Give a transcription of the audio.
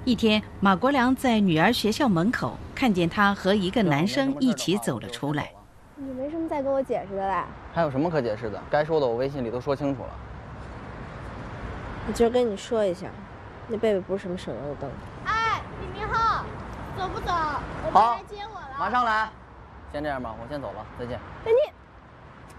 一天，马国良在女儿学校门口看见他和一个男生一起走了出来。 你没什么再跟我解释的啦？ 还有什么可解释的？该说的我微信里都说清楚了。 我今儿跟你说一下，那贝贝不是什么省油的灯。 哎，李明浩，走不走？我爸来接我了。 马上来。先这样吧，我先走了，再见。 哎你。